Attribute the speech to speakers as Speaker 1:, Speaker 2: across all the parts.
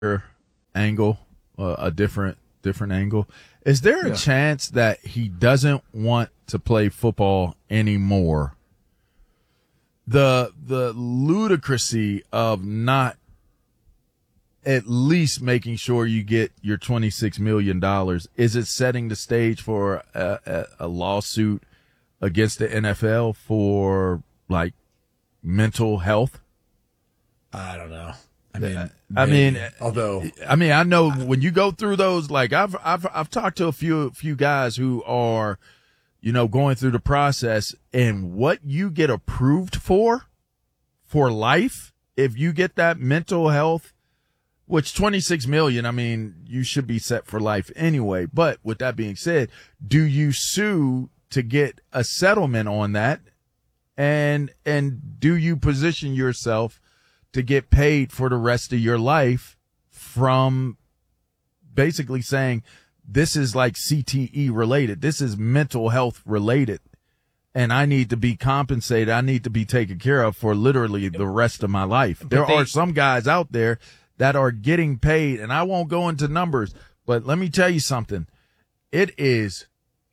Speaker 1: angle, a different angle. Is there a chance that he doesn't want to play football anymore? The ludicrousy of not at least making sure you get your $26 million. Is it setting the stage for a lawsuit against the NFL for like mental health?
Speaker 2: I don't know.
Speaker 1: I know when you go through those, like I've talked to a few guys who are, going through the process, and what you get approved for life, if you get that mental health, which 26 million, you should be set for life anyway. But with that being said, do you sue to get a settlement on that? And do you position yourself to get paid for the rest of your life from basically saying this is like CTE related, this is mental health related, and I need to be compensated, I need to be taken care of for literally the rest of my life. There are some guys out there that are getting paid, and I won't go into numbers, but let me tell you something. It is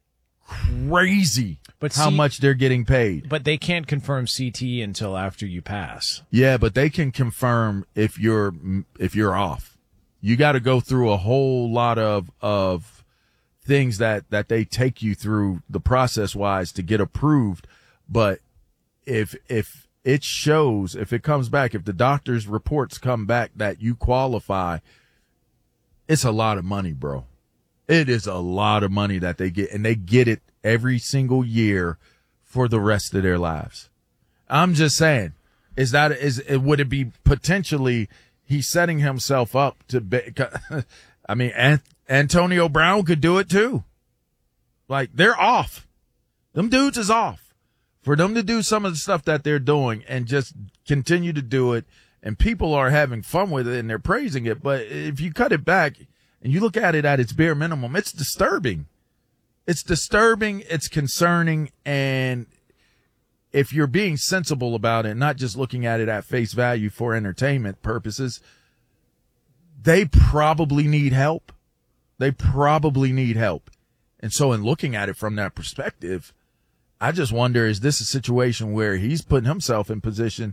Speaker 1: crazy how much they're getting paid.
Speaker 3: But they can't confirm CTE until after you pass.
Speaker 1: Yeah, but they can confirm if you're off. You got to go through a whole lot of things that they take you through the process wise to get approved. But if it shows, if it comes back, if the doctor's reports come back that you qualify, it's a lot of money, bro. It is a lot of money that they get, and they get it every single year for the rest of their lives. I'm just saying, would it be potentially he's setting himself up to be, Antonio Brown could do it too. Like, they're off. Them dudes is off. For them to do some of the stuff that they're doing and just continue to do it, and people are having fun with it and they're praising it. But if you cut it back and you look at it at its bare minimum, it's disturbing. It's disturbing. It's concerning. And if you're being sensible about it, not just looking at it at face value for entertainment purposes, they probably need help. They probably need help. And so in looking at it from that perspective, I just wonder, is this a situation where he's putting himself in position?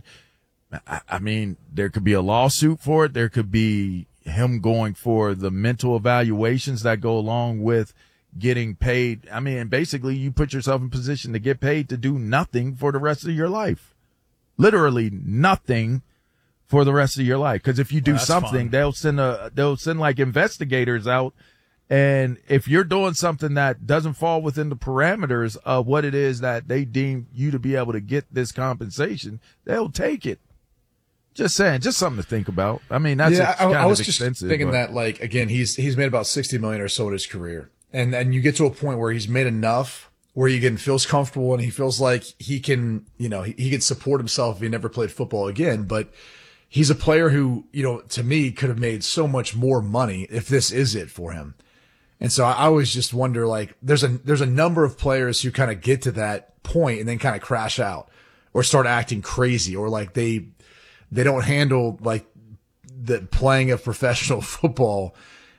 Speaker 1: There could be a lawsuit for it. There could be him going for the mental evaluations that go along with getting paid. Basically you put yourself in position to get paid to do nothing for the rest of your life. Literally nothing for the rest of your life. Cause if you do something, they'll send like investigators out. And if you're doing something that doesn't fall within the parameters of what it is that they deem you to be able to get this compensation, they'll take it. Just saying, just something to think about. I was just
Speaker 2: thinking that, like, again, he's made about 60 million or so in his career. And you get to a point where he's made enough where he feels comfortable and he feels like he can, he can support himself if he never played football again. But he's a player who, to me could have made so much more money if this is it for him. And so I always just wonder, like, there's a number of players who kind of get to that point and then kind of crash out or start acting crazy, or like they don't handle like the playing of professional football,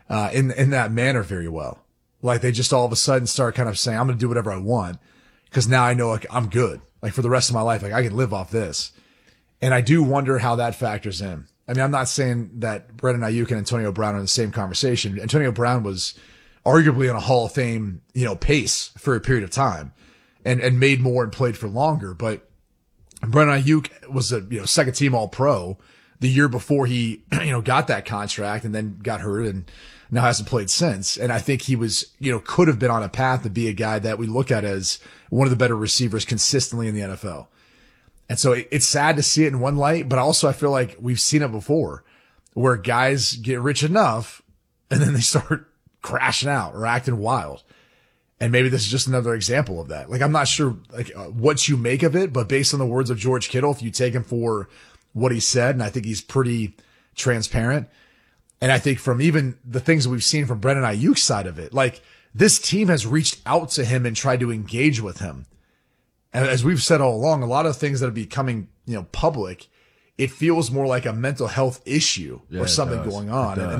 Speaker 2: in that manner very well. Like they just all of a sudden start kind of saying, I'm going to do whatever I want because now I know, like, I'm good. Like for the rest of my life, like I can live off this. And I do wonder how that factors in. I'm not saying that Brandon Ayuk and Antonio Brown are in the same conversation. Antonio Brown was arguably on a Hall of Fame, pace for a period of time and made more and played for longer. But Brandon Ayuk was a, second team All Pro the year before he, got that contract and then got hurt and now hasn't played since. And I think he was, could have been on a path to be a guy that we look at as one of the better receivers consistently in the NFL. And so it's sad to see it in one light, but also I feel like we've seen it before where guys get rich enough and then they start crashing out or acting wild. And maybe this is just another example of that. Like, I'm not sure what you make of it, but based on the words of George Kittle, if you take him for what he said, and I think he's pretty transparent. And I think from even the things that we've seen from Brandon Ayuk's side of it, like this team has reached out to him and tried to engage with him. And as we've said all along, a lot of things that are becoming, public it feels more like a mental health issue
Speaker 1: Yeah,
Speaker 2: or
Speaker 1: it
Speaker 2: something
Speaker 1: does.
Speaker 2: going on.
Speaker 1: It does.
Speaker 2: And